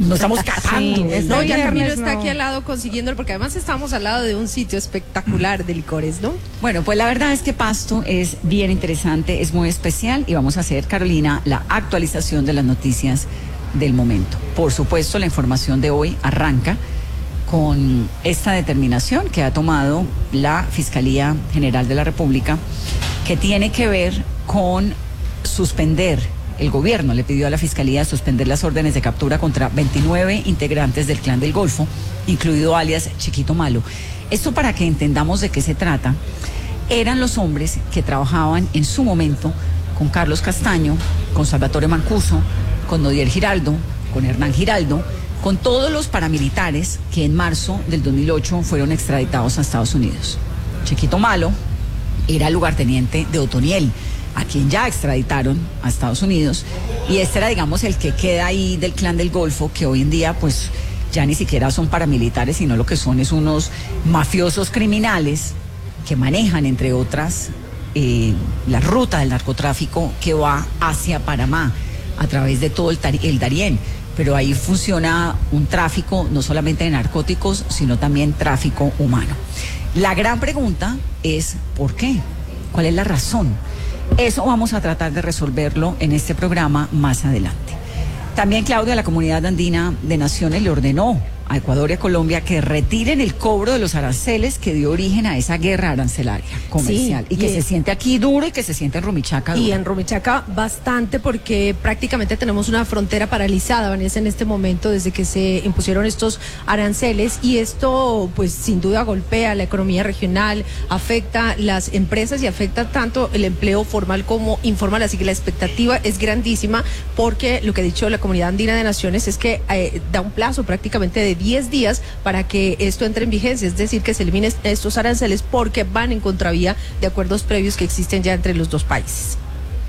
no estamos cazando. Sí, No, ya Camilo no. está aquí al lado consiguiéndolo, porque además estamos al lado de un sitio espectacular de licores, ¿no? Bueno, pues la verdad es que Pasto es bien interesante, es muy especial y vamos a hacer, Carolina, la actualización de las noticias del momento. Por supuesto, la información de hoy arranca con esta determinación que ha tomado la Fiscalía General de la República, que tiene que ver con suspender. El gobierno le pidió a la Fiscalía suspender las órdenes de captura contra 29 integrantes del Clan del Golfo, incluido alias Chiquito Malo. Esto, para que entendamos de qué se trata, eran los hombres que trabajaban en su momento con Carlos Castaño, con Salvatore Mancuso, con Nodier Giraldo, con Hernán Giraldo, con todos los paramilitares que en marzo del 2008 fueron extraditados a Estados Unidos. Chiquito Malo era lugarteniente de Otoniel, a quien ya extraditaron a Estados Unidos, y este era, digamos, el que queda ahí del Clan del Golfo, que hoy en día pues ya ni siquiera son paramilitares, sino lo que son es unos mafiosos criminales que manejan, entre otras, la ruta del narcotráfico que va hacia Panamá a través de todo el Darién. Pero ahí funciona un tráfico no solamente de narcóticos, sino también tráfico humano. La gran pregunta es ¿por qué? ¿Cuál es la razón? Eso vamos a tratar de resolverlo en este programa más adelante. También, Claudia, la Comunidad Andina de Naciones le ordenó a Ecuador y a Colombia que retiren el cobro de los aranceles que dio origen a esa guerra arancelaria comercial, Sí, y que se siente aquí duro y que se siente en Rumichaca duro. Y en Rumichaca bastante, porque prácticamente tenemos una frontera paralizada, Vanessa, en este momento, desde que se impusieron estos aranceles, y esto pues sin duda golpea la economía regional, afecta las empresas y afecta tanto el empleo formal como informal, así que la expectativa es grandísima, porque lo que ha dicho la Comunidad Andina de Naciones es que da un plazo prácticamente de 10 días para que esto entre en vigencia, es decir, que se eliminen estos aranceles, porque van en contravía de acuerdos previos que existen ya entre los dos países.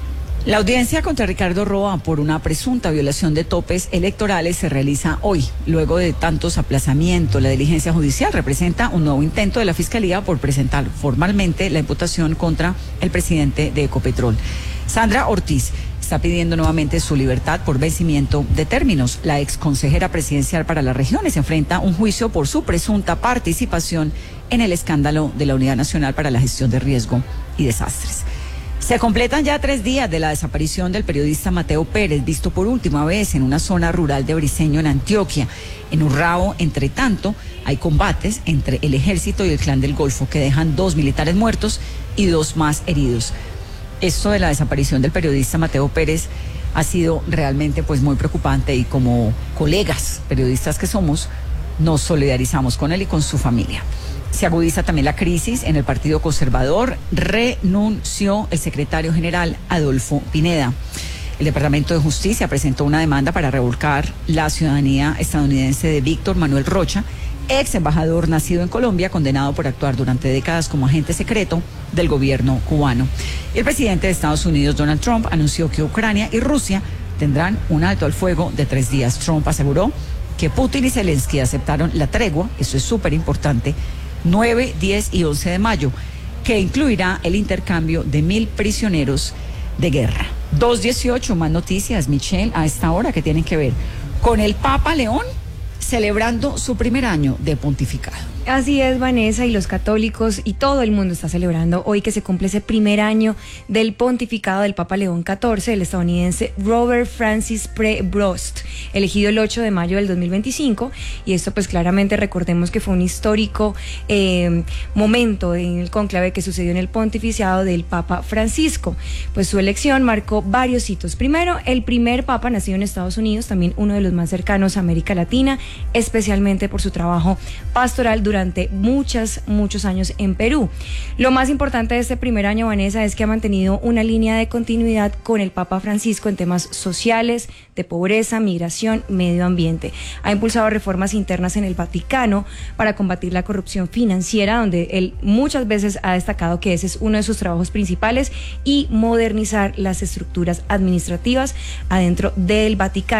La audiencia contra Ricardo Roa por una presunta violación de topes electorales se realiza hoy. Luego de tantos aplazamientos, la diligencia judicial representa un nuevo intento de la Fiscalía por presentar formalmente la imputación contra el presidente de Ecopetrol. Sandra Ortiz está pidiendo nuevamente su libertad por vencimiento de términos. La exconsejera presidencial para las regiones enfrenta un juicio por su presunta participación en el escándalo de la Unidad Nacional para la Gestión de Riesgo y Desastres. Se completan ya 3 días de la desaparición del periodista Mateo Pérez, visto por última vez en una zona rural de Briceño, en Antioquia. En Urrao, entre tanto, hay combates entre el ejército y el Clan del Golfo que dejan 2 militares muertos y 2 más heridos. Esto de la desaparición del periodista Mateo Pérez ha sido realmente pues muy preocupante, y como colegas periodistas que somos, nos solidarizamos con él y con su familia. Se agudiza también la crisis en el Partido Conservador. Renunció el secretario general Adolfo Pineda. El Departamento de Justicia presentó una demanda para revocar la ciudadanía estadounidense de Víctor Manuel Rocha, ex embajador nacido en Colombia, condenado por actuar durante décadas como agente secreto del gobierno cubano. El presidente de Estados Unidos, Donald Trump, anunció que Ucrania y Rusia tendrán un alto al fuego de 3 días. Trump aseguró que Putin y Zelensky aceptaron la tregua, eso es súper importante, 9, 10 y 11 de mayo, que incluirá el intercambio de 1,000 prisioneros de guerra. 2:18, más noticias, Michelle, a esta hora, que tienen que ver con el Papa León celebrando su primer año de pontificado. Así es, Vanessa, y los católicos y todo el mundo está celebrando hoy que se cumple ese primer año del pontificado del Papa León XIV, el estadounidense Robert Francis Prevost, elegido el 8 de mayo del 2025, y esto pues claramente recordemos que fue un histórico momento en el cónclave que sucedió en el pontificado del Papa Francisco. Pues su elección marcó varios hitos. Primero, el primer Papa nacido en Estados Unidos, también uno de los más cercanos a América Latina, especialmente por su trabajo pastoral durante muchos años en Perú. Lo más importante de este primer año, Vanessa, es que ha mantenido una línea de continuidad con el Papa Francisco en temas sociales, de pobreza, migración, medio ambiente. Ha impulsado reformas internas en el Vaticano para combatir la corrupción financiera, donde él muchas veces ha destacado que ese es uno de sus trabajos principales, y modernizar las estructuras administrativas adentro del Vaticano.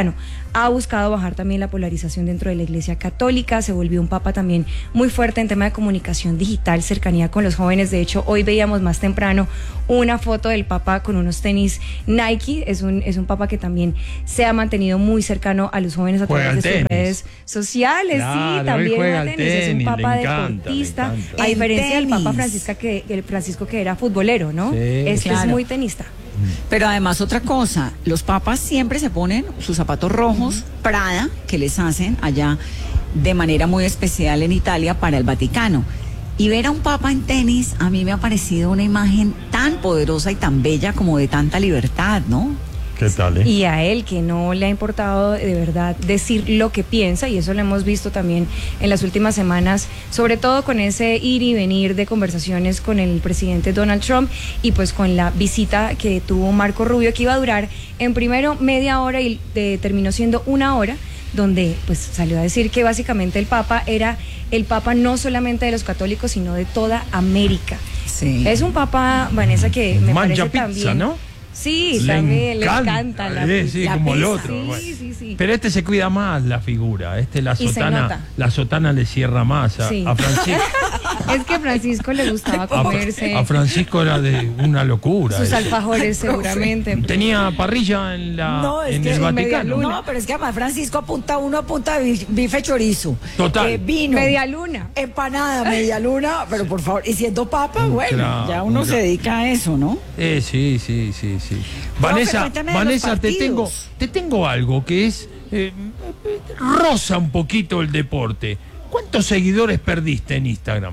ha buscado bajar también la polarización dentro de la Iglesia Católica, se volvió un papa también muy fuerte en tema de comunicación digital, cercanía con los jóvenes. De hecho, hoy veíamos más temprano una foto del papa con unos tenis Nike. Es un papa que también se ha mantenido muy cercano a los jóvenes a través de sus redes sociales. Claro, sí, también juega juega al tenis, es un papa le encanta, deportista, le encanta. a diferencia del tenis. Papa Francisco que era futbolero, ¿no? Sí, este claro. es muy tenista. Pero además otra cosa, los papas siempre se ponen sus zapatos rojos, Prada, que les hacen allá de manera muy especial en Italia para el Vaticano. Y ver a un papa en tenis a mí me ha parecido una imagen tan poderosa y tan bella como de tanta libertad, ¿no? ¿Qué tal, Y a él que no le ha importado de verdad decir lo que piensa, y eso lo hemos visto también en las últimas semanas, sobre todo con ese ir y venir de conversaciones con el presidente Donald Trump y pues con la visita que tuvo Marco Rubio, que iba a durar en primero media hora y terminó siendo 1 hora, donde pues salió a decir que básicamente el Papa era el Papa no solamente de los católicos, sino de toda América. Sí. Es un Papa, Vanessa, que me Mancha parece pizza, también... ¿no? Sí, también le encanta la sí, pizza. como el pizza. otro. Sí, Bueno. sí. Pero este se cuida más la figura, la Y se nota. sotana le cierra más a, Sí. a Francisco. Es que a Francisco le gustaba comerse A Francisco era de una locura. sus eso. alfajores seguramente. Tenía parrilla en el sin Vaticano. medialuna. No, pero es que además Francisco apunta bife chorizo. Total. Vino. Media luna. Empanada, media luna, pero por favor, y siendo papa, bueno, Claro, ya uno claro. se dedica a eso, ¿no? Sí. Vanessa, cuéntame de los Vanessa, partidos. te tengo algo que es roza un poquito el deporte. ¿Cuántos seguidores perdiste en Instagram?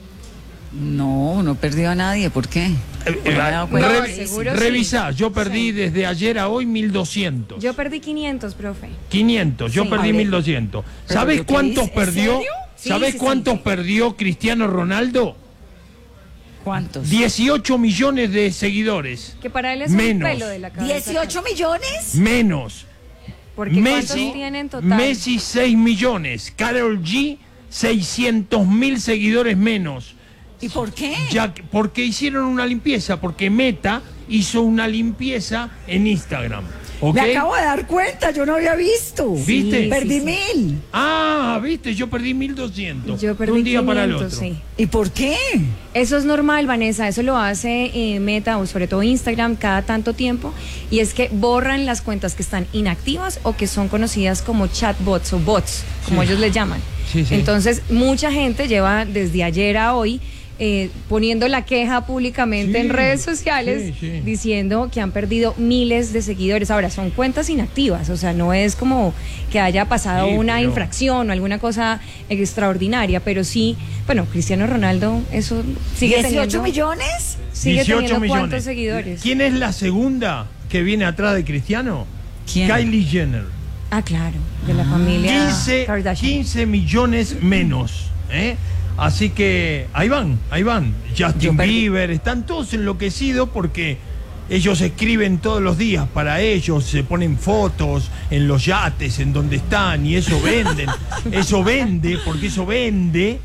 No perdió a nadie, ¿por qué? No me he dado cuenta. No, seguro sí. Revisá, yo perdí Sí. desde ayer a hoy 1.200. Yo perdí 500, profe. 500, yo Sí. perdí A ver. 1.200. ¿Pero ¿Sabes yo qué cuántos hice? ¿En perdió? serio? Sí, ¿Sabes sí, cuántos sí. perdió Cristiano Ronaldo? ¿Cuántos? 18 millones de seguidores. Que para él es Menos. un pelo de la cabeza. ¿18 millones? Menos. Porque ¿cuántos Messi, tienen en total? Messi 6 millones. Karol G 600.000 seguidores menos. ¿Y por qué? Porque hicieron una limpieza, porque Meta hizo una limpieza en Instagram. ¿Ok? Me acabo de dar cuenta, yo no había visto. ¿Viste? Perdí sí. 1.000. Ah, viste, yo perdí 1.200. Yo perdí de un día 500, para el otro. sí. ¿Y por qué? Eso es normal, Vanessa, eso lo hace Meta o sobre todo Instagram cada tanto tiempo, y es que borran las cuentas que están inactivas o que son conocidas como chatbots o bots, como ellos les llaman. Sí. Entonces, mucha gente lleva desde ayer a hoy poniendo la queja públicamente Sí, en redes sociales, sí. diciendo que han perdido miles de seguidores. Ahora, son cuentas inactivas, o sea, no es como que haya pasado Sí, una pero- infracción o alguna cosa extraordinaria, pero sí, bueno, Cristiano Ronaldo, eso sigue 18 teniendo, millones. sigue 18 teniendo millones. cuántos seguidores. ¿Quién es la segunda que viene atrás de Cristiano? ¿Quién? Kylie Jenner. Ah, claro, de la familia 15 Kardashian. millones menos. Así que ahí van. Justin Yo perdí. Bieber, están todos enloquecidos porque ellos escriben todos los días para ellos, se ponen fotos en los yates, en donde están, y eso venden. Eso vende, porque eso vende.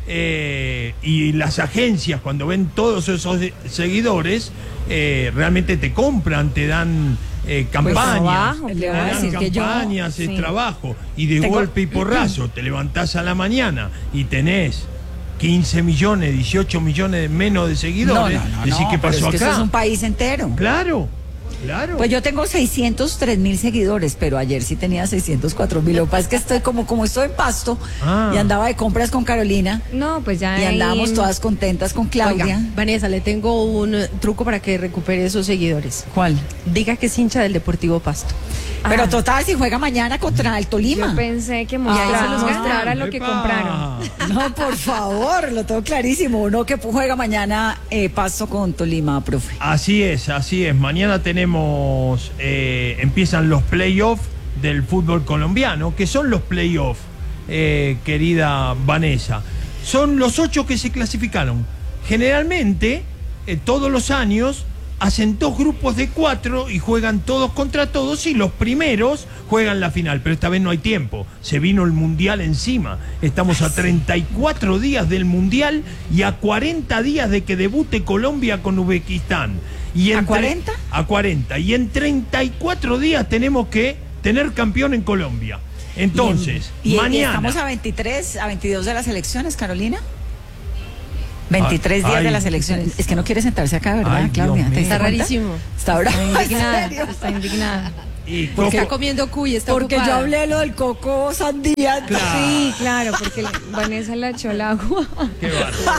Y las agencias, cuando ven todos esos seguidores, realmente te compran, te dan campañas. trabajo, le voy a te dan decir que yo- campañas, es sí. trabajo. Y de Tengo- golpe y porrazo, te levantás a la mañana y tenés 15 millones, 18 millones menos de seguidores. Decís, ¿qué pero pasó es que acá? eso es un país entero. Claro. Pues yo tengo 603.000 seguidores, pero ayer sí tenía 604.000. Lo que pasa es que estoy como estoy en Pasto Ah. y andaba de compras con Carolina No, pues ya y ahí andábamos todas contentas con Claudia. Oiga, Vanessa, le tengo un truco para que recupere esos seguidores. ¿Cuál? Diga que es hincha del Deportivo Pasto. Pero Ah. total, si juega mañana contra el Tolima. Yo pensé que ahí se los mostrara Ah, lo que epa. compraron. No, por favor, lo tengo clarísimo. Uno que juega mañana Pasto con Tolima, profe. Así es. Mañana tenemos, empiezan los playoffs del fútbol colombiano. ¿Qué son los playoffs, querida Vanessa? Son los 8 que se clasificaron. Generalmente, todos los años, hacen 2 grupos de 4 y juegan todos contra todos, y los primeros juegan la final, pero esta vez no hay tiempo, se vino el Mundial encima, estamos a 34 días del Mundial y a 40 días de que debute Colombia con Uzbekistán. Y ¿A 40? A 40, y en 34 días tenemos que tener campeón en Colombia. Entonces, y mañana... estamos a 23, a 22 de las elecciones, Carolina. 23 días de las elecciones. Es que no quiere sentarse acá, ¿verdad, Ay, Claudia? Dios mío. Está rarísimo. Está brava. Está indignada. Y Porque está comiendo cuy, está Porque ocupada. yo hablé lo del coco sandía. Claro. Sí, claro, porque Vanessa le echó el agua. Qué bárbaro.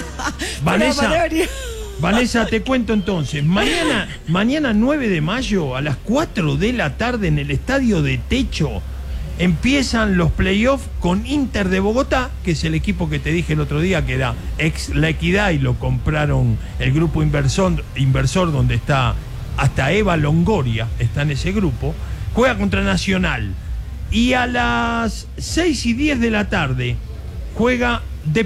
Vanessa, te cuento entonces. Mañana 9 de mayo a las 4 de la tarde en el Estadio de Techo empiezan los playoffs con Inter de Bogotá, que es el equipo que te dije el otro día, que era ex La Equidad y lo compraron el grupo inversor donde está hasta Eva Longoria, está en ese grupo. Juega contra Nacional. Y a las 6:10 de la tarde juega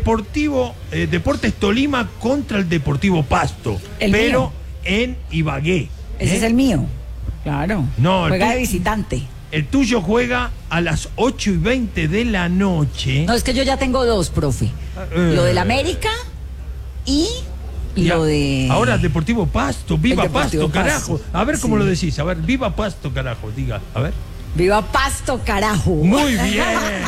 Deportes Tolima contra el Deportivo Pasto. El pero mío. en Ibagué. Ese es el mío. Claro. No, el juega tu- de visitante. El tuyo juega a las 8:20 de la noche. No, es que yo ya tengo dos, profe. Lo del América y Ya. lo de... Ahora Deportivo Pasto, viva El Deportivo Pasto, carajo. Pasto. A ver cómo Sí. lo decís, a ver, viva Pasto, carajo, diga, a ver. ¡Viva Pasto, carajo! Muy bien,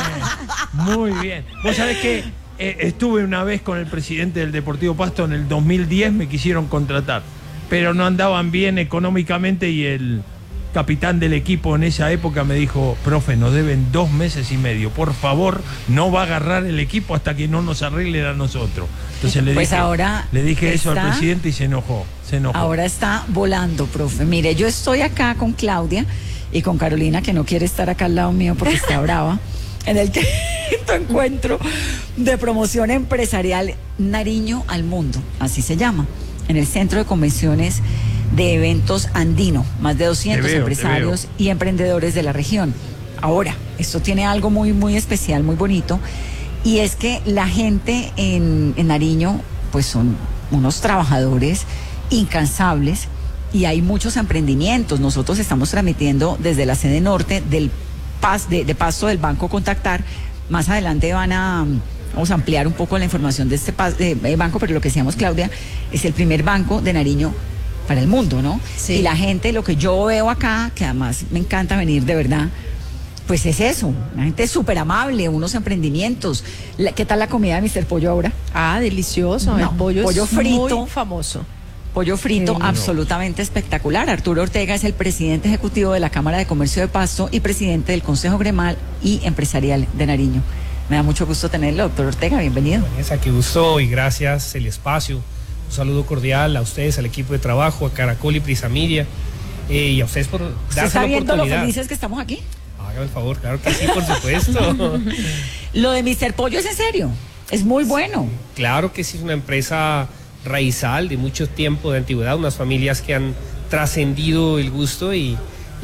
muy bien. Vos sabés que estuve una vez con el presidente del Deportivo Pasto en el 2010, me quisieron contratar, pero no andaban bien económicamente y el capitán del equipo en esa época me dijo: profe, nos deben 2 meses y medio, por favor, no va a agarrar el equipo hasta que no nos arreglen a nosotros. Entonces le Pues dije, ahora eso al está- presidente y se enojó. Ahora está volando, profe. Mire, yo estoy acá con Claudia y con Carolina, que no quiere estar acá al lado mío porque está brava, en el quinto encuentro de promoción empresarial Nariño al Mundo, así se llama, en el Centro de Convenciones de Eventos Andino, más de 200 Te veo. empresarios y emprendedores de la región. Ahora, esto tiene algo muy, muy especial, muy bonito, y es que la gente en Nariño, pues son unos trabajadores incansables y hay muchos emprendimientos. Nosotros estamos transmitiendo desde la sede norte del de Pasto del Banco Contactar. Más adelante vamos a ampliar un poco la información de este banco, pero lo que decíamos, Claudia, es el primer banco de Nariño para el mundo, ¿no? Sí. Y la gente, lo que yo veo acá, que además me encanta venir de verdad, pues es eso, la gente es súper amable, unos emprendimientos. ¿Qué tal la comida de Mr. Pollo ahora? Ah, delicioso. No, el pollo pollo es frito. muy famoso. Pollo frito Sí. absolutamente espectacular. Arturo Ortega es el presidente ejecutivo de la Cámara de Comercio de Pasto y presidente del Consejo Gremial y Empresarial de Nariño. Me da mucho gusto tenerlo, doctor Ortega, bienvenido. Vanessa, qué gusto y gracias el espacio. Un saludo cordial a ustedes, al equipo de trabajo, a Caracol y Prisa Media, y a ustedes por ¿Usted darse está la viendo lo oportunidad. felices que estamos aquí? Hágame el favor, claro que sí, por supuesto. Lo de Mr. Pollo es en serio, es muy bueno. Claro que sí, es una empresa raizal de mucho tiempo de antigüedad, unas familias que han trascendido el gusto y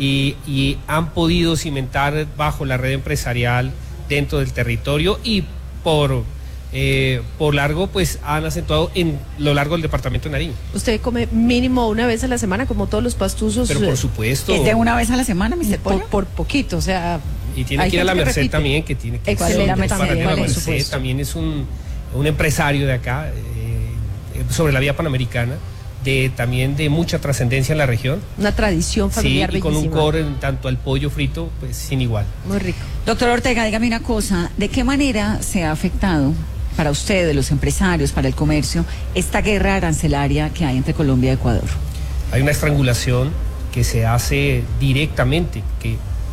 han podido cimentar bajo la red empresarial dentro del territorio y por largo pues han acentuado en lo largo del departamento de Nariño. Usted come mínimo una vez a la semana, como todos los pastuzos. Pero por supuesto, ¿Es de una vez a la semana, Mr. Pollo? por poquito, o sea. y tiene hay que ir a la gente que Merced repite. también, que tiene que Excelente, para también, la por Merced, supuesto. también es un empresario de acá, sobre la vía panamericana, también de mucha trascendencia en la región. Una tradición Sí, familiar y con un bellísima. core en tanto al pollo frito, pues sin igual. Muy rico. Doctor Ortega, dígame una cosa, ¿de qué manera se ha afectado para ustedes, los empresarios, para el comercio, esta guerra arancelaria que hay entre Colombia y Ecuador? Hay una estrangulación que se hace directamente, que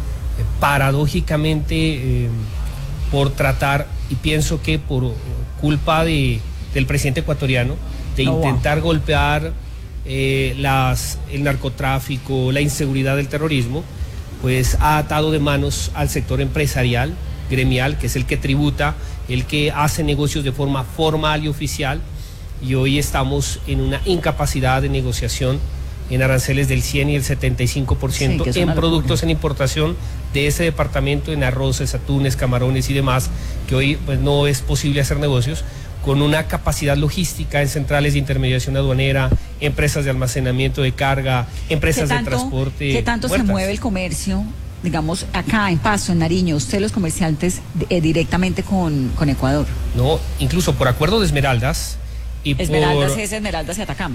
paradójicamente por tratar, y pienso que por culpa del presidente ecuatoriano, de intentar golpear el narcotráfico, la inseguridad del terrorismo, pues ha atado de manos al sector empresarial, gremial, que es el que tributa, el que hace negocios de forma formal y oficial, y hoy estamos en una incapacidad de negociación en aranceles del 100 y el 75% Sí, que es en una productos locura. en importación de ese departamento, en arroces, atunes, camarones y demás, que hoy pues no es posible hacer negocios, con una capacidad logística en centrales de intermediación aduanera, empresas de almacenamiento de carga, empresas de transporte. ¿Qué tanto se muertas. mueve el comercio, digamos, acá en Pasto, en Nariño, usted los comerciantes directamente con Ecuador? No, incluso por acuerdo de Esmeraldas y Esmeraldas por... es Esmeraldas y Atacames.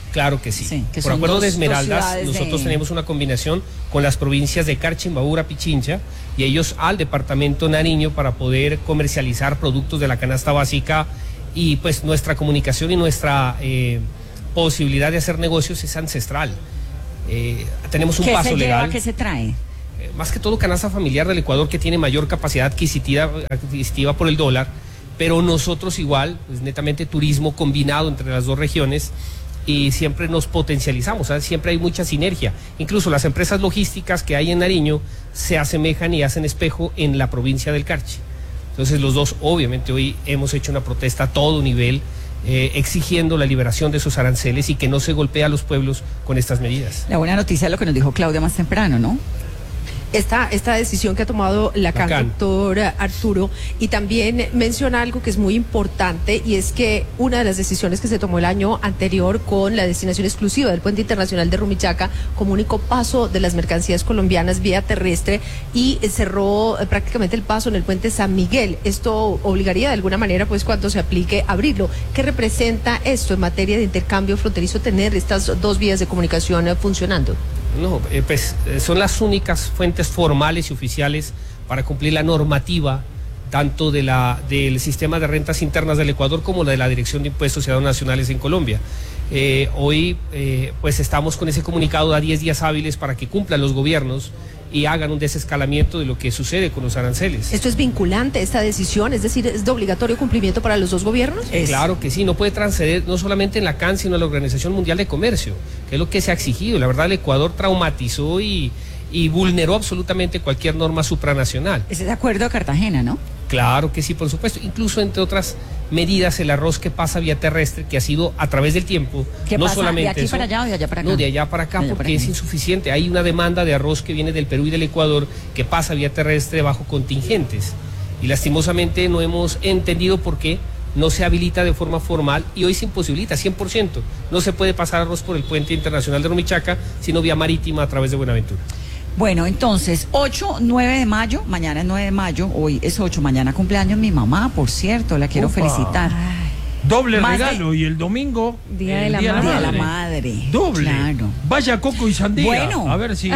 Claro que sí. Sí, que por son acuerdo de dos Esmeraldas, ciudades nosotros de... tenemos una combinación con las provincias de Carchi, Imbabura, Pichincha, y ellos al departamento Nariño para poder comercializar productos de la canasta básica, y pues nuestra comunicación y nuestra posibilidad de hacer negocios es ancestral. Tenemos un paso legal. ¿Qué se trae? Más que todo canasta familiar del Ecuador, que tiene mayor capacidad adquisitiva por el dólar, pero nosotros igual, pues netamente turismo combinado entre las dos regiones, y siempre nos potencializamos, ¿sabes? Siempre hay mucha sinergia. Incluso las empresas logísticas que hay en Nariño se asemejan y hacen espejo en la provincia del Carchi. Entonces los dos, obviamente, hoy hemos hecho una protesta a todo nivel, exigiendo la liberación de esos aranceles y que no se golpee a los pueblos con estas medidas. La buena noticia es lo que nos dijo Claudia más temprano, ¿no? Esta decisión que ha tomado la CAN, doctor Arturo, y también menciona algo que es muy importante, y es que una de las decisiones que se tomó el año anterior con la destinación exclusiva del puente internacional de Rumichaca como único paso de las mercancías colombianas vía terrestre, y cerró prácticamente el paso en el puente San Miguel. Esto obligaría de alguna manera, pues cuando se aplique, abrirlo. ¿Qué representa esto en materia de intercambio fronterizo, tener estas dos vías de comunicación funcionando? No, pues son las únicas fuentes formales y oficiales para cumplir la normativa tanto del sistema de rentas internas del Ecuador como la de la Dirección de Impuestos y Aduanas Nacionales en Colombia. Hoy pues estamos con ese comunicado a 10 días hábiles para que cumplan los gobiernos y hagan un desescalamiento de lo que sucede con los aranceles. ¿Esto es vinculante, esta decisión? Es decir, ¿es de obligatorio cumplimiento para los dos gobiernos? Claro que sí, no puede transceder no solamente en la CAN, sino en la Organización Mundial de Comercio, que es lo que se ha exigido. La verdad, el Ecuador traumatizó y vulneró absolutamente cualquier norma supranacional. Ese es de acuerdo a Cartagena, ¿no? Claro que sí, por supuesto. Incluso, entre otras medidas, el arroz que pasa vía terrestre, que ha sido a través del tiempo, ¿Qué no pasa, solamente de aquí eso, para allá o de allá para acá? No, de allá para acá, porque es insuficiente. Hay una demanda de arroz que viene del Perú y del Ecuador que pasa vía terrestre bajo contingentes. Y lastimosamente no hemos entendido por qué no se habilita de forma formal, y hoy se imposibilita 100%. No se puede pasar arroz por el puente internacional de Rumichaca, sino vía marítima a través de Buenaventura. Bueno, entonces, 9 de mayo, mañana es 9 de mayo, hoy es 8, mañana cumpleaños mi mamá, por cierto, la quiero felicitar. Doble Más regalo, y el domingo Día de la Día de la Madre. Doble. Claro. Vaya coco y sandía. Bueno. A ver si...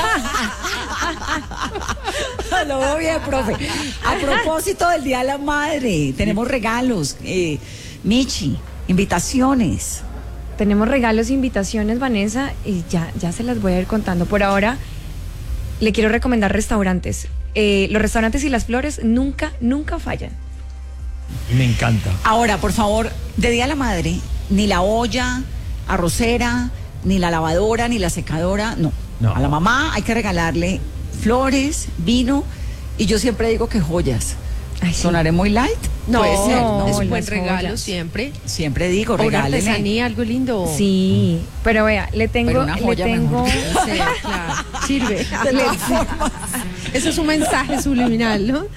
Lo veo bien, profe. A propósito del Día de la Madre, tenemos regalos. Michi, invitaciones. Tenemos regalos e invitaciones, Vanessa, y ya se las voy a ir contando. Por ahora, le quiero recomendar restaurantes. Los restaurantes y las flores nunca fallan. Me encanta. Ahora, por favor, de Día de la Madre, ni la olla arrocera, ni la lavadora, ni la secadora, no. A la mamá hay que regalarle flores, vino, y yo siempre digo que joyas. Ay, sí. ¿Sonaré muy light? No, Puede ser, ¿no? es un buen las regalo joyas. siempre. Siempre digo, O una regálenle. artesanía, algo lindo. Sí, pero vea, le tengo... Pero una joya mejor. Sí, claro. Sirve. Eso es un mensaje subliminal, ¿no?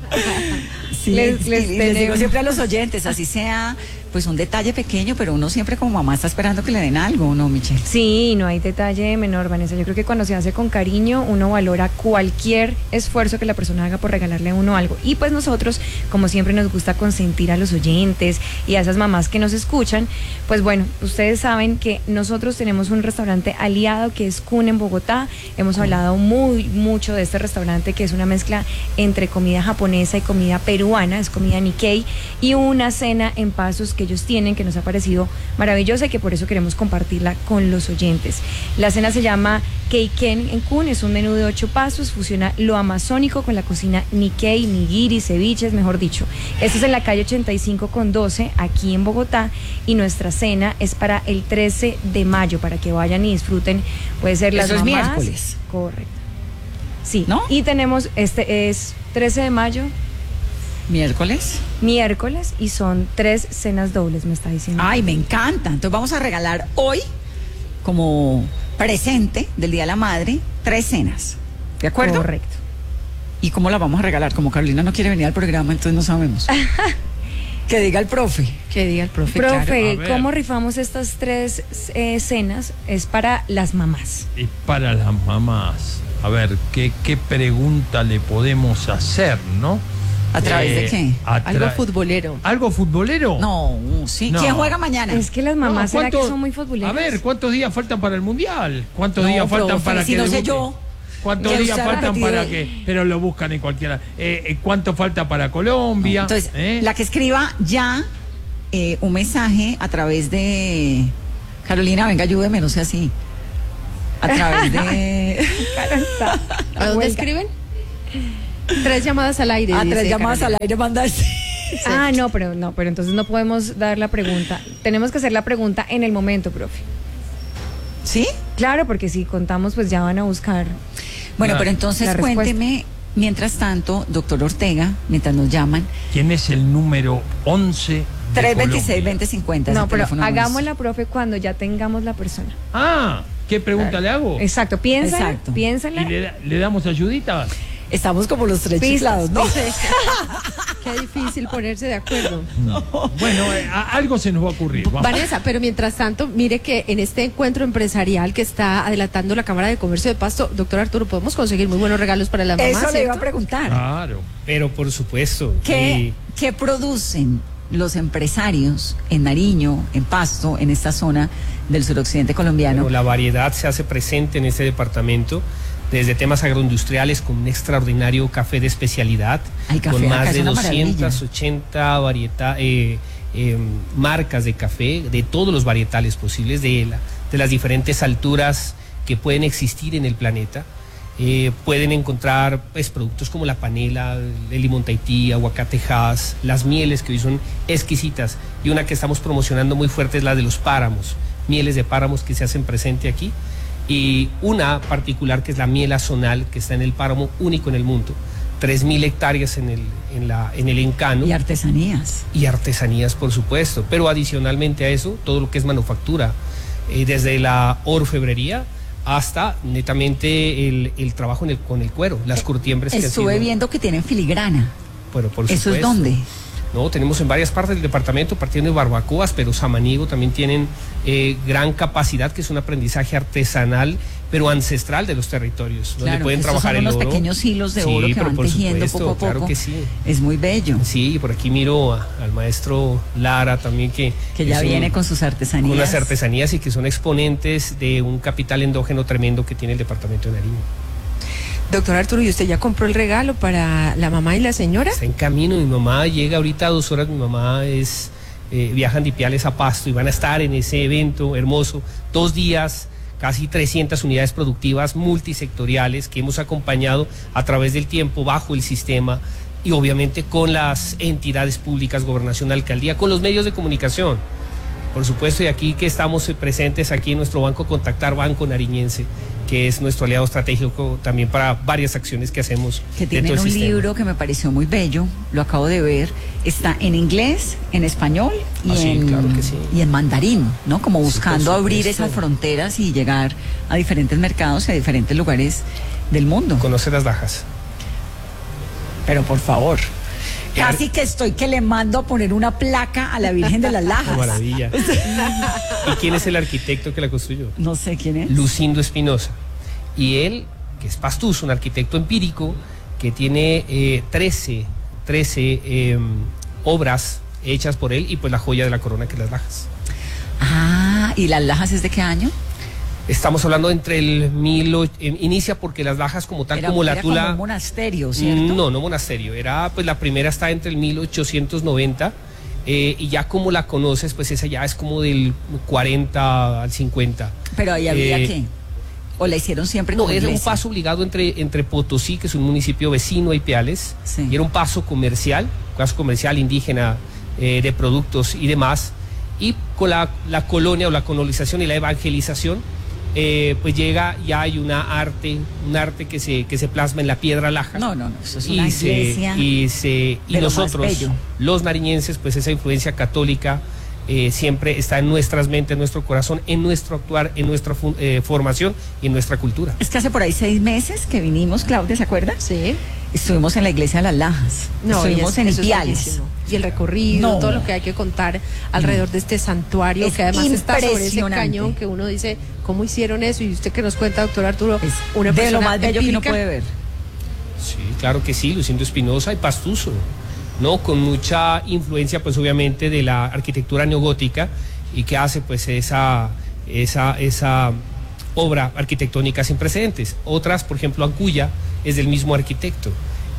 Sí, Les y les digo tenemos. siempre a los oyentes, así sea, pues un detalle pequeño, pero uno siempre como mamá está esperando que le den algo, ¿no, Michelle? Sí, no hay detalle menor, Vanessa. Yo creo que cuando se hace con cariño, uno valora cualquier esfuerzo que la persona haga por regalarle a uno algo. Y pues nosotros, como siempre, nos gusta consentir a los oyentes y a esas mamás que nos escuchan. Pues bueno, ustedes saben que nosotros tenemos un restaurante aliado que es Kun en Bogotá. Hemos hablado mucho de este restaurante, que es una mezcla entre comida japonesa y comida peruana, es comida Nikkei, y una cena en pasos que ellos tienen, que nos ha parecido maravillosa y que por eso queremos compartirla con los oyentes. La cena se llama Keiken en Kun, es un menú de 8 pasos, fusiona lo amazónico con la cocina Nikkei, nigiri, ceviches, mejor dicho. Esto es en la calle 85 con 12, aquí en Bogotá, y nuestra cena es para el 13 de mayo, para que vayan y disfruten. Puede ser las Eso es mamás. miércoles. Correcto. Sí, ¿No? Y tenemos, este es 13 de mayo, Miércoles. y son 3 cenas dobles, me está diciendo. Ay, me encanta. Entonces vamos a regalar hoy, como presente del Día de la Madre, 3 cenas. ¿De acuerdo? Correcto. ¿Y cómo la vamos a regalar? Como Carolina no quiere venir al programa, entonces no sabemos. Que diga el profe. Que diga el profe. Profe, claro. A ver. ¿cómo rifamos estas 3 cenas? Es para las mamás. Y para las mamás, a ver, ¿qué pregunta le podemos hacer, no? ¿A través de qué? Algo futbolero. ¿Algo futbolero? No, sí. No. ¿Quién juega mañana? Es que las mamás, ¿será que ¿cuánto- son muy futboleras? A ver, ¿cuántos días faltan para el Mundial? ¿Cuántos No, días faltan profe, para si que no sé debute? yo. ¿Cuántos Que días usted ha faltan repetido- para que...? Pero lo buscan en cualquiera. ¿Cuánto falta para Colombia? Entonces, la que escriba ya un mensaje a través de... Carolina, venga, ayúdeme, no sea así. A través de... ¿A dónde escriben? 3 llamadas al aire. A dice 3 llamadas Carolina. al aire mandarse. Ah, no, pero entonces no podemos dar la pregunta. Tenemos que hacer la pregunta en el momento, profe. ¿Sí? Claro, porque si contamos, pues ya van a buscar. Bueno, Claro. pero entonces La respuesta. cuénteme, mientras tanto, doctor Ortega, mientras nos llaman, ¿Quién es el número 11 de 326-2050. No, pero hagámosla, profe, cuando ya tengamos la persona. Ah, ¿qué pregunta le hago? Exacto, piénsala, Exacto. piénsala. ¿Y le damos ayudita? Estamos como los tres Pistas, chiflados, ¿no? Qué difícil ponerse de acuerdo. Bueno, algo se nos va a ocurrir. Vamos. Vanessa, pero mientras tanto, mire que en este encuentro empresarial que está adelantando la Cámara de Comercio de Pasto, doctor Arturo, podemos conseguir muy buenos regalos para las mamás. Eso le iba a ¿cierto? preguntar. Claro. Pero por supuesto. ¿Qué producen los empresarios en Nariño, en Pasto, en esta zona del suroccidente colombiano? Bueno, la variedad se hace presente en este departamento, desde temas agroindustriales con un extraordinario café de especialidad, Ay, café con acá más es de una maravilla. 280 marcas de café, de todos los varietales posibles, de las diferentes alturas que pueden existir en el planeta. Pueden encontrar pues, productos como la panela, el limón Tahití, aguacate Hass, las mieles que hoy son exquisitas, y una que estamos promocionando muy fuerte es la de los páramos, mieles de páramos que se hacen presente aquí, y una particular que es la miel azonal, que está en el páramo único en el mundo, 3.000 hectáreas en el Encano. Y artesanías. Y artesanías, por supuesto, pero adicionalmente a eso, todo lo que es manufactura, desde la orfebrería hasta netamente el trabajo con el cuero, las curtiembres que han Estuve sido- viendo que tienen filigrana. Bueno, por ¿Eso es supuesto. dónde? No, tenemos en varias partes del departamento, partiendo de barbacoas, pero Samaniego también tienen gran capacidad, que es un aprendizaje artesanal, pero ancestral de los territorios, donde Claro, pueden estos trabajar son el unos oro. pequeños hilos de Sí, oro que pero van por tejiendo supuesto, poco a poco. claro que sí. Es muy bello. Sí, y por aquí miro al maestro Lara también, que Ya es viene con sus artesanías. con las artesanías y que son exponentes de un capital endógeno tremendo que tiene el departamento de Nariño. Doctor Arturo, ¿y usted ya compró el regalo para la mamá y la señora? Está en camino, mi mamá llega ahorita a 2 horas, mi mamá viajan de Ipiales a Pasto y van a estar en ese evento hermoso, 2 días, casi 300 unidades productivas multisectoriales que hemos acompañado a través del tiempo bajo el sistema y obviamente con las entidades públicas, gobernación, alcaldía, con los medios de comunicación. Por supuesto, y aquí que estamos presentes aquí en nuestro banco Contactar, Banco Nariñense, que es nuestro aliado estratégico también para varias acciones que hacemos. Que dentro tienen del un sistema. libro que me pareció muy bello, lo acabo de ver, está en inglés, en español y, Sí, claro que sí. y en mandarín, ¿no? Como Sí, buscando por abrir supuesto. esas fronteras y llegar a diferentes mercados y a diferentes lugares del mundo. Conoce las Lajas. Pero por favor, casi que estoy que le mando a poner una placa a la Virgen de las Qué Lajas. maravilla. ¿Y quién es el arquitecto que la construyó? No sé quién es. Lucindo Espinosa. Y él, que es pastuso, un arquitecto empírico, que tiene 13 obras hechas por él, y pues la joya de la corona, que es las Lajas. Ah, ¿y las Lajas es de qué año? Estamos hablando entre inicia porque las Lajas como tal, Era como la Tula... como un monasterio, ¿cierto? No monasterio. Era, pues la primera está entre el 1890 y ya como la conoces, pues esa ya es como del 40 al 50. Pero ahí había qué. ¿O la hicieron siempre No, como era un iglesia? paso obligado entre Potosí, que es un municipio vecino a Ipiales, Sí. y era un paso comercial indígena de productos y demás, y con la colonia o la colonización y la evangelización, pues llega, ya hay un arte que se plasma en la piedra laja. No, eso es una iglesia y de lo más nosotros, bello. los nariñenses, pues esa influencia católica siempre está en nuestras mentes, en nuestro corazón, en nuestro actuar, en nuestra formación y en nuestra cultura. Es que hace por ahí 6 meses que vinimos, Claudia, ¿se acuerda? Sí. Estuvimos en la iglesia de las Lajas. Estuvimos en eso es Ipiales. bellísimo. Y el recorrido, No. todo lo que hay que contar alrededor de este santuario, Es que además está sobre ese impresionante. cañón que uno dice, ¿cómo hicieron eso? Y usted que nos cuenta, doctor Arturo, Es una de persona lo más bello que uno empírica. puede ver. Sí, claro que sí, Lucindo Espinosa y pastuso. ¿no? Con mucha influencia, pues obviamente, de la arquitectura neogótica, y que hace pues esa obra arquitectónica sin precedentes. Otras, por ejemplo, Ancuya es del mismo arquitecto.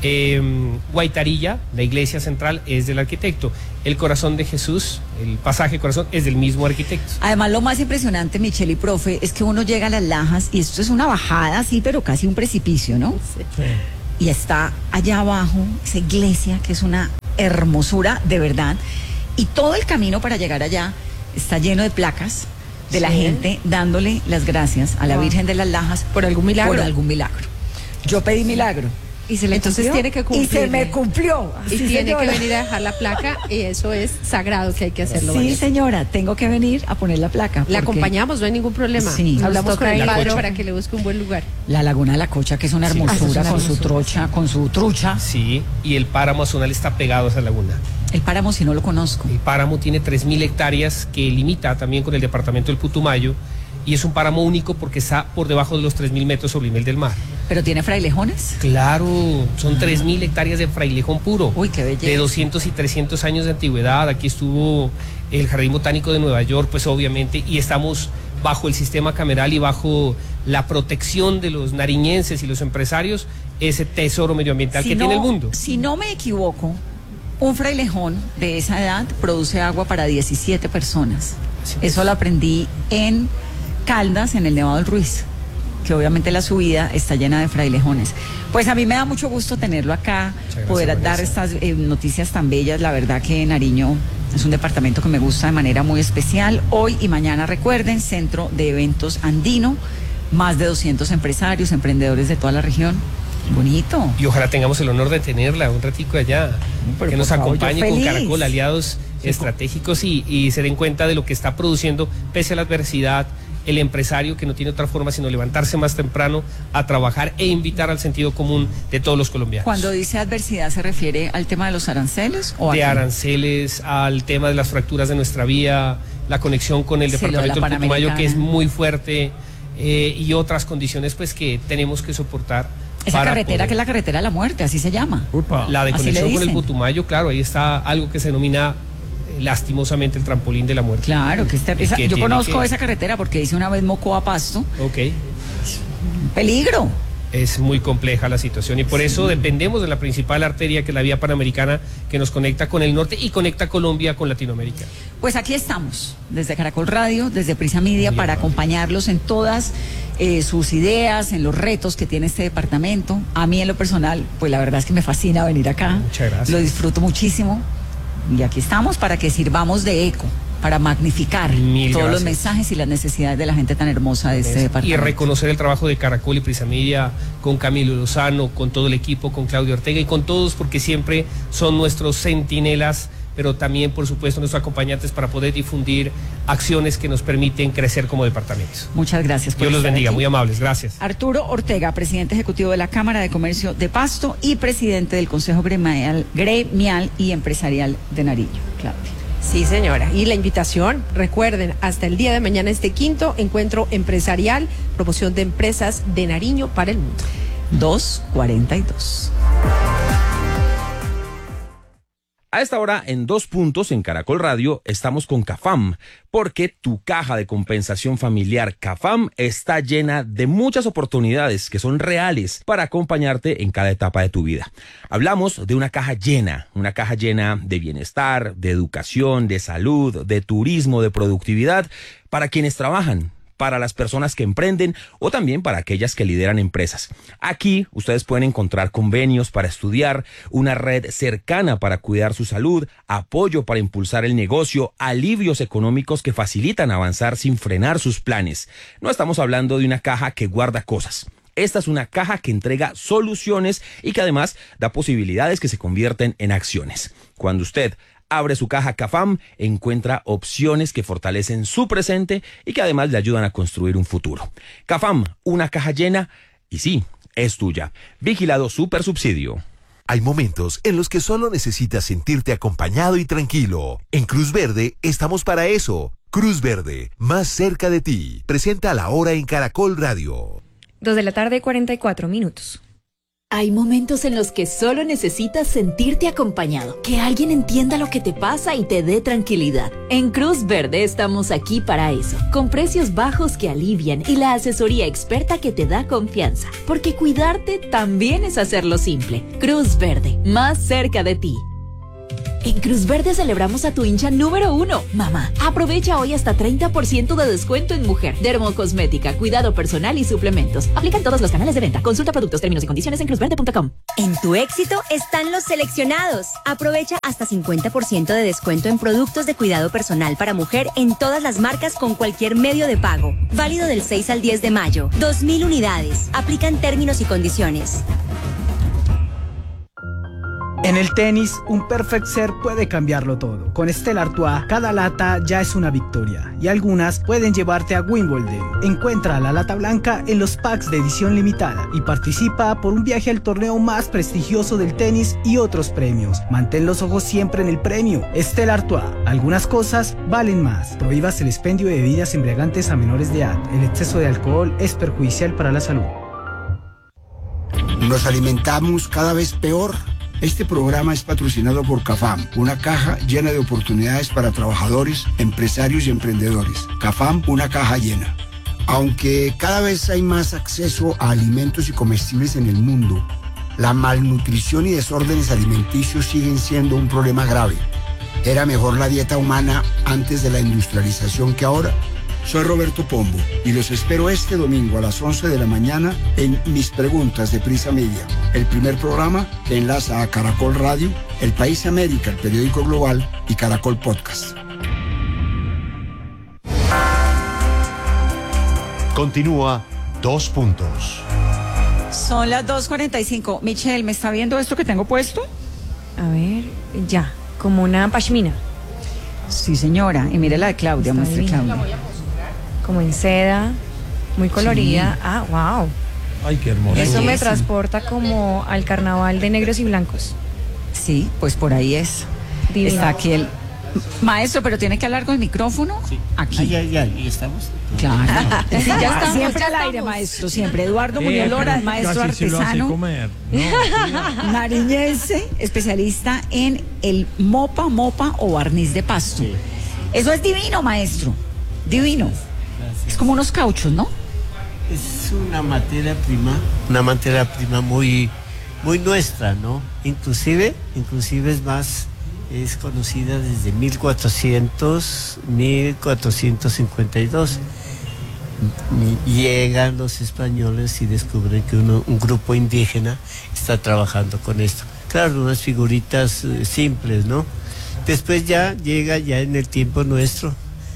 Guaitarilla, la iglesia central, es del arquitecto. El Corazón de Jesús, el pasaje Corazón, es del mismo arquitecto. Además, lo más impresionante, Michelle y profe, es que uno llega a Las Lajas y esto es una bajada, sí, pero casi un precipicio, ¿no? Sí. Y está allá abajo esa iglesia que es una hermosura de verdad, y todo el camino para llegar allá está lleno de placas de la gente dándole las gracias a la Virgen de Las Lajas por algún milagro. Por algún milagro. Yo pedí milagro. Y se le Entonces cumplió. tiene que cumplir. Y se me cumplió. Y Sí, tiene señora. que venir a dejar la placa, y eso es sagrado, que hay que hacerlo. Sí, Vanessa. señora, tengo que venir a poner la placa. La porque acompañamos, no hay ningún problema. Sí. Hablamos con el La padre Cocha. para que le busque un buen lugar. La Laguna de la Cocha, que es una Sí. hermosura, Ah, eso con es su una trocha, con su trucha. Sí, y el páramo azonal está pegado a esa laguna. El páramo, si no lo conozco. El páramo tiene 3.000 hectáreas, que limita también con el departamento del Putumayo, y es un páramo único porque está por debajo de los 3.000 metros sobre el nivel del mar. ¿Pero tiene frailejones? Claro, son 3.000 hectáreas de frailejón puro. Uy, qué belleza. De 200 y 300 años de antigüedad. Aquí estuvo el Jardín Botánico de Nueva York, pues obviamente, y estamos bajo el sistema cameral y bajo la protección de los nariñenses y los empresarios, ese tesoro medioambiental que tiene el mundo. Si no me equivoco, un frailejón de esa edad produce agua para 17 personas. Así es. Eso lo aprendí en Caldas, en el Nevado del Ruiz, que obviamente la subida está llena de frailejones. Pues a mí me da mucho gusto tenerlo acá, gracias, poder dar Vanessa. estas noticias tan bellas. La verdad que Nariño es un departamento que me gusta de manera muy especial. Hoy y mañana, recuerden, Centro de Eventos Andino, más de 200 empresarios, emprendedores de toda la región. Bonito. Y ojalá tengamos el honor de tenerla un ratico allá, Pero que nos por favor, acompañe yo con feliz. Caracol, aliados estratégicos, y se den cuenta de lo que está produciendo pese a la adversidad el empresario, que no tiene otra forma sino levantarse más temprano a trabajar e invitar al sentido común de todos los colombianos. Cuando dice adversidad, ¿se refiere al tema de los aranceles? ¿O a De qué? aranceles, al tema de las fracturas de nuestra vía, la conexión con el Sí, lo de la departamento del Putumayo, que es Panamericana. muy fuerte, y otras condiciones pues que tenemos que soportar. Esa para carretera poder- que es la carretera de la muerte, así se llama. La de Así conexión le con el dicen. Putumayo, claro, ahí está algo que se denomina lastimosamente el trampolín de la muerte. Claro, que que yo tiene conozco que- esa carretera porque hice una vez Mocoa Pasto. Ok, Peligro. es muy compleja la situación, y por eso dependemos de la principal arteria, que es la vía panamericana, que nos conecta con el norte y conecta Colombia con Latinoamérica. Pues aquí estamos, desde Caracol Radio, desde Prisa Media, Muy para amable. acompañarlos en todas sus ideas, en los retos que tiene este departamento. A mí en lo personal, pues la verdad es que me fascina venir acá. Muchas gracias. Lo disfruto muchísimo. Y aquí estamos para que sirvamos de eco, para magnificar Mil todos los gracias. mensajes y las necesidades de la gente tan hermosa de este Y departamento. reconocer el trabajo de Caracol y Prisa Media, con Camilo Lozano, con todo el equipo, con Claudio Ortega y con todos, porque siempre son nuestros centinelas, pero también, por supuesto, nuestros acompañantes para poder difundir acciones que nos permiten crecer como departamento. Muchas gracias por Dios los estar bendiga, aquí. muy amables, gracias. Arturo Ortega, presidente ejecutivo de la Cámara de Comercio de Pasto y presidente del Consejo Gremial y Empresarial de Nariño. Claudia. Sí, señora. Y la invitación, recuerden, hasta el día de mañana este quinto encuentro empresarial, promoción de empresas de Nariño para el mundo. 2:42. A esta hora, en 2 puntos en Caracol Radio, estamos con CAFAM, porque tu caja de compensación familiar CAFAM está llena de muchas oportunidades que son reales para acompañarte en cada etapa de tu vida. Hablamos de una caja llena de bienestar, de educación, de salud, de turismo, de productividad, para quienes trabajan, para las personas que emprenden o también para aquellas que lideran empresas. Aquí ustedes pueden encontrar convenios para estudiar, una red cercana para cuidar su salud, apoyo para impulsar el negocio, alivios económicos que facilitan avanzar sin frenar sus planes. No estamos hablando de una caja que guarda cosas. Esta es una caja que entrega soluciones y que además da posibilidades que se convierten en acciones. Cuando usted abre su caja CAFAM, encuentra opciones que fortalecen su presente y que además le ayudan a construir un futuro. CAFAM, una caja llena y sí, es tuya. Vigilado Supersubsidio. Hay momentos en los que solo necesitas sentirte acompañado y tranquilo. En Cruz Verde estamos para eso. Cruz Verde, más cerca de ti. Presenta La Hora en Caracol Radio. 2:44 p.m. Hay momentos en los que solo necesitas sentirte acompañado, que alguien entienda lo que te pasa y te dé tranquilidad. En Cruz Verde estamos aquí para eso, con precios bajos que alivian y la asesoría experta que te da confianza, porque cuidarte también es hacerlo simple. Cruz Verde, más cerca de ti. En Cruz Verde celebramos a tu hincha número 1, mamá. Aprovecha hoy hasta 30% de descuento en mujer, dermocosmética, cuidado personal y suplementos. Aplican todos los canales de venta. Consulta productos, términos y condiciones en cruzverde.com. En tu éxito están los seleccionados. Aprovecha hasta 50% de descuento en productos de cuidado personal para mujer en todas las marcas con cualquier medio de pago. Válido del 6 al 10 de mayo. 2.000 unidades. Aplican términos y condiciones. En el tenis, un perfect serve puede cambiarlo todo. Con Stella Artois, cada lata ya es una victoria y algunas pueden llevarte a Wimbledon. Encuentra la lata blanca en los packs de edición limitada y participa por un viaje al torneo más prestigioso del tenis y otros premios. Mantén los ojos siempre en el premio. Stella Artois, algunas cosas valen más. Prohíbas el expendio de bebidas embriagantes a menores de edad. El exceso de alcohol es perjudicial para la salud. Nos alimentamos cada vez peor. Este programa es patrocinado por CAFAM, una caja llena de oportunidades para trabajadores, empresarios y emprendedores. CAFAM, una caja llena. Aunque cada vez hay más acceso a alimentos y comestibles en el mundo, la malnutrición y desórdenes alimenticios siguen siendo un problema grave. ¿Era mejor la dieta humana antes de la industrialización que ahora? Soy Roberto Pombo y los espero este domingo a las 11 de la mañana en Mis Preguntas de Prisa Media, el primer programa que enlaza a Caracol Radio, El País América, el periódico global y Caracol Podcast. Continúa 2 puntos. Son las 2:45. Michelle, ¿me está viendo esto que tengo puesto? A ver, ya, como una pashmina. Sí, señora. Y mire la de Claudia, muestre Claudia. Como en seda, muy colorida. Sí. Ah, wow. Ay, qué hermoso. Eso me transporta como al carnaval de negros y blancos. Sí, pues por ahí es. Divino. Está aquí el maestro, pero tiene que hablar con el micrófono. Sí. Aquí. Ya, ¿y estamos? Claro. Sí, ya estamos, siempre al aire, maestro, siempre. Eduardo Muñoz Lora, maestro artesano. No, nariñense, especialista en el mopa o barniz de pasto. Sí. Eso es divino, maestro. Divino. Es como unos cauchos, ¿no? Es una materia prima muy nuestra, ¿no? Inclusive es conocida desde 1452. Llegan los españoles y descubren que un grupo indígena está trabajando con esto. Claro, unas figuritas simples, ¿no? Después ya llega en el tiempo nuestro,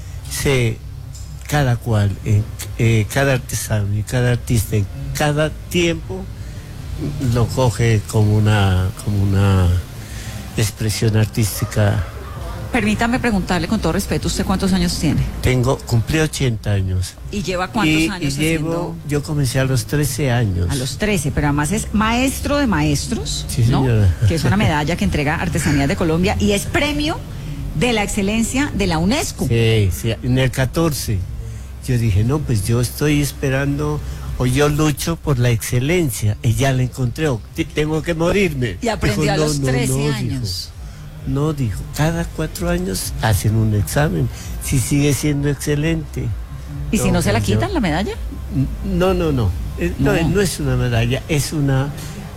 cada cual, cada artesano y cada artista en cada tiempo lo coge como una expresión artística. Permítame preguntarle con todo respeto, ¿usted cuántos años tiene? Cumplí 80 años. ¿Y lleva cuántos años haciendo? Yo comencé a los 13 años. A los 13, pero además es maestro de maestros, sí, ¿no? Señora. Que es una medalla que entrega Artesanías de Colombia y es premio de la excelencia de la UNESCO. Sí, en el 14. Yo dije, no, pues yo estoy esperando, o yo lucho por la excelencia, y ya la encontré, tengo que morirme. Y aprendió a los 13 años. Dijo, cada 4 años hacen un examen, si sigue siendo excelente. ¿Y si no se la quitan la medalla? No es una medalla, es una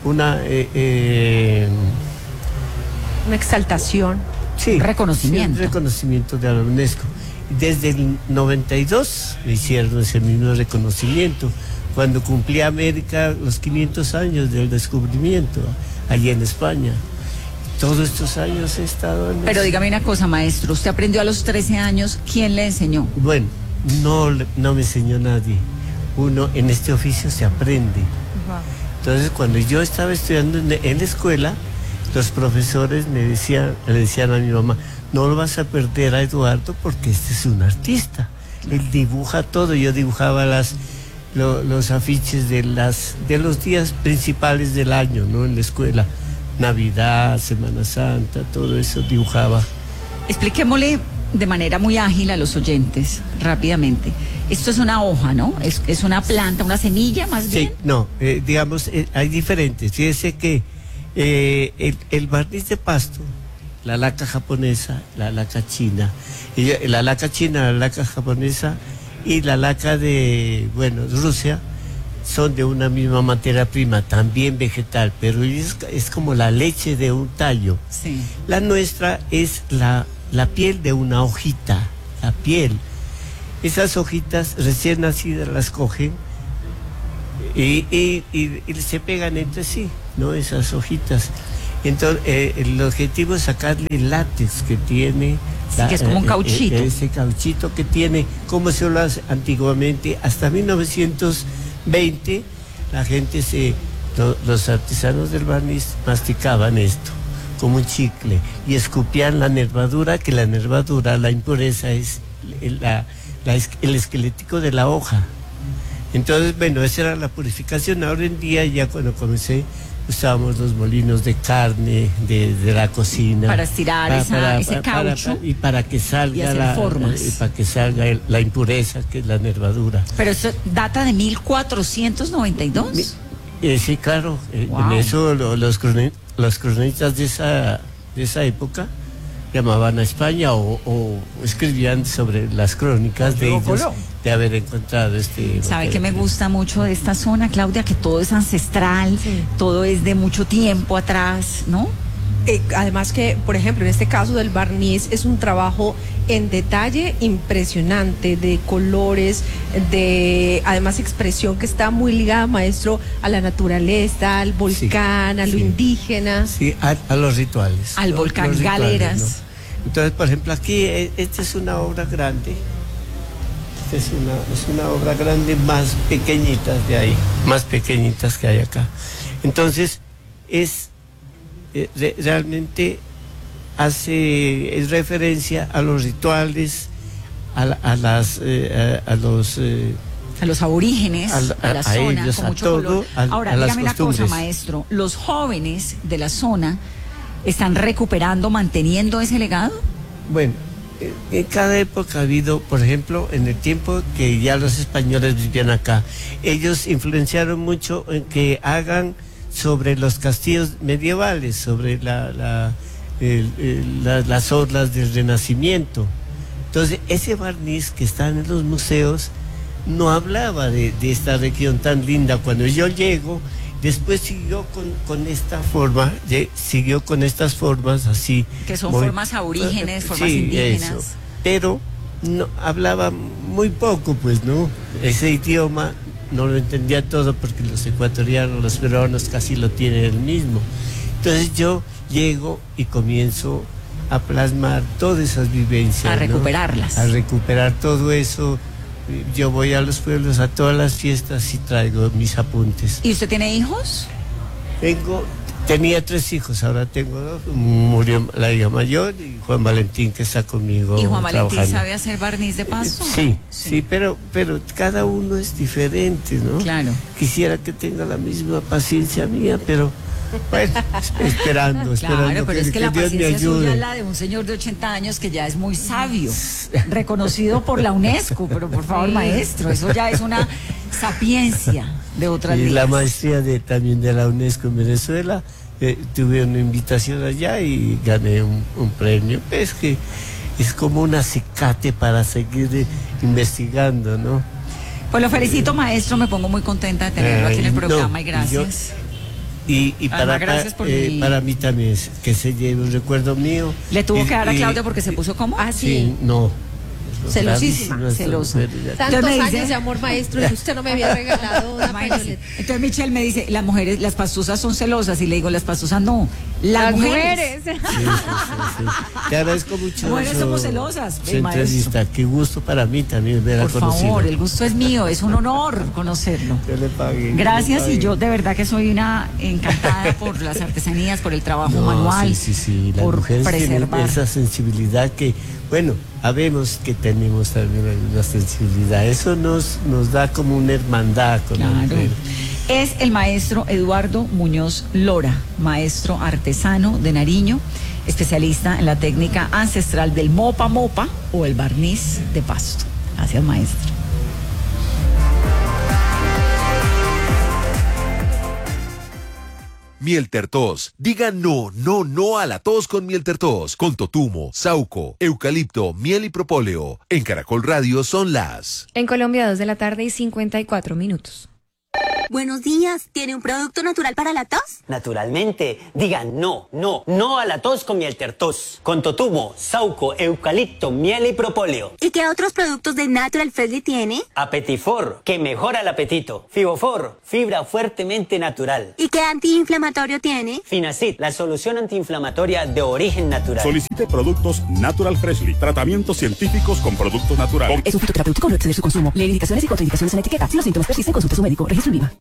exaltación. Sí, reconocimiento. Sí, un reconocimiento de la UNESCO. Desde el 92 me hicieron ese mismo reconocimiento, cuando cumplí América los 500 años del descubrimiento, allí en España. Todos estos años he estado en Pero dígame una cosa, maestro, usted aprendió a los 13 años, ¿quién le enseñó? Bueno, no me enseñó nadie. Uno en este oficio se aprende. Entonces, cuando yo estaba estudiando en la escuela, los profesores le decían a mi mamá, no lo vas a perder a Eduardo porque este es un artista. Él dibuja todo. Yo dibujaba los afiches de los días principales del año, ¿no? En la escuela. Navidad, Semana Santa, todo eso dibujaba. Expliquémosle de manera muy ágil a los oyentes, rápidamente. Esto es una hoja, ¿no? Es una planta, una semilla más bien. Sí, no, digamos, hay diferentes. Fíjese que el barniz de pasto, la laca japonesa, la laca china, la laca china, la laca japonesa y la laca de, Rusia, son de una misma materia prima, también vegetal, pero es como la leche de un tallo. Sí. La nuestra es la piel de una hojita, la piel. Esas hojitas recién nacidas las cogen y se pegan entre sí, ¿no? Esas hojitas. Entonces, el objetivo es sacarle el látex que tiene. Sí, que es como un cauchito. Ese cauchito que tiene, como se lo hace antiguamente, hasta 1920, la gente los artesanos del barniz masticaban esto como un chicle y escupían la nervadura, que la nervadura, la impureza es el esquelético de la hoja. Entonces, esa era la purificación. Ahora en día, ya cuando comencé, usábamos los molinos de carne, de la cocina. Para estirar ese caucho. Y para que salga la impureza, que es la nervadura. Pero eso data de 1492. Sí, claro. Wow. En eso los cronistas de esa época llamaban a España o escribían sobre las crónicas de ellos de haber encontrado ¿Sabe qué me gusta mucho de esta zona, Claudia? Que todo es ancestral, sí. Todo es de mucho tiempo atrás, ¿no? Además que, por ejemplo, en este caso del barniz es un trabajo en detalle impresionante, de colores, de además expresión que está muy ligada, maestro, a la naturaleza, al volcán, a lo indígena. Sí, a los rituales. Al volcán Galeras. ¿No? Entonces, por ejemplo, aquí esta es una obra grande. Esta es una obra grande, más pequeñitas de ahí, más pequeñitas que hay acá. Entonces, realmente es referencia a los rituales, a los aborígenes, a la zona, ellos, con mucho todo, color. Ahora, dígame una cosa, maestro, ¿los jóvenes de la zona están recuperando, manteniendo ese legado? Bueno, en cada época ha habido, por ejemplo, en el tiempo que ya los españoles vivían acá, ellos influenciaron mucho en que hagan sobre los castillos medievales, sobre las orlas del Renacimiento. Entonces, ese barniz que está en los museos no hablaba de esta región tan linda. Cuando yo llego, después siguió con esta forma, siguió con estas formas así. Que son formas aborígenes, formas indígenas. Eso. Pero no hablaba muy poco, pues, ¿no? Ese idioma no lo entendía todo, porque los ecuatorianos, los peruanos casi lo tienen el mismo. Entonces yo llego y comienzo a plasmar todas esas vivencias, a recuperarlas, ¿no? A recuperar todo eso. Yo voy a los pueblos, a todas las fiestas, y traigo mis apuntes. ¿Y usted tiene hijos? Tenía 3 hijos, ahora tengo 2. Murió la hija mayor y Juan Valentín, que está conmigo. ¿Y Juan Valentín trabajando. sabe hacer barniz de pasto? Sí, pero cada uno es diferente, ¿no? Claro. Quisiera que tenga la misma paciencia mía, pero bueno, esperando. Claro, pero es que la Dios me paciencia ayude. suya es la de un señor de 80 años que ya es muy sabio, reconocido por la UNESCO, pero por favor, maestro, eso ya es una sapiencia de otras vidas. Y la maestría también de la UNESCO en Venezuela, tuve una invitación allá y gané un premio. Es que es como un acicate para seguir investigando, ¿no? Pues lo felicito, maestro, me pongo muy contenta de tenerlo aquí en el programa, y gracias. Y gracias para mí también, que se lleve un recuerdo mío. ¿Le tuvo que dar a Claudia porque se puso como? Ah, sí. No. Celosísima. Celosa. Tantos años de amor, maestro, y usted no me había regalado una pañoleta. Entonces Michelle me dice, las mujeres, las pastuzas son celosas, y le digo, las pastuzas no, las mujeres. Sí. Te agradezco mucho. Las mujeres somos celosas. Su entrevista, qué gusto para mí también ver a conocido. Por favor, el gusto es mío, es un honor conocerlo. Yo le pagué. Gracias, y yo de verdad que soy una encantada por las artesanías, por el trabajo manual, sí. Las por mujeres preservar tienen esa sensibilidad que, bueno, sabemos que tenemos también una sensibilidad. Eso nos da como una hermandad con la mujer. Es el maestro Eduardo Muñoz Lora, maestro artesano de Nariño. especialista en la técnica ancestral del mopa mopa o el barniz de pasto. Gracias, maestro. Miel Tertos. Diga no, no, no a la tos con Miel Tertos. Con totumo, sauco, eucalipto, miel y propóleo. En Caracol Radio son las... En Colombia, 2:54 p.m. Buenos días, ¿tiene un producto natural para la tos? Naturalmente, diga no, no, no a la tos con Miel Tertos. Con totumo, sauco, eucalipto, miel y propóleo. ¿Y qué otros productos de Natural Freshly tiene? Apetifor, que mejora el apetito. Fibofor, fibra fuertemente natural. ¿Y qué antiinflamatorio tiene? Finacid, la solución antiinflamatoria de origen natural. Solicite productos Natural Freshly, tratamientos científicos con productos naturales. Es un fitoterapéutico, no exceder su consumo. Lee indicaciones y contraindicaciones en la etiqueta. Si los síntomas persisten, consulte a su médico. Registro en Viva.